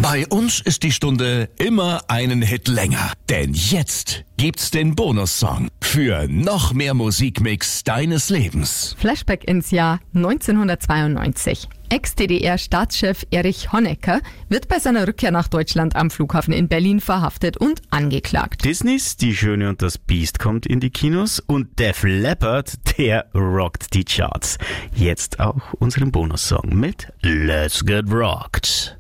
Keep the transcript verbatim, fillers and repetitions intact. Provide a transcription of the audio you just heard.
Bei uns ist die Stunde immer einen Hit länger. Denn jetzt gibt's den Bonussong für noch mehr Musikmix deines Lebens. Flashback ins Jahr neunzehnhundertzweiundneunzig. Ex-D D R-Staatschef Erich Honecker wird bei seiner Rückkehr nach Deutschland am Flughafen in Berlin verhaftet und angeklagt. Disneys Die Schöne und das Biest kommt in die Kinos und Def Leppard, der rockt die Charts. Jetzt auch unseren Bonussong mit Let's Get Rocked.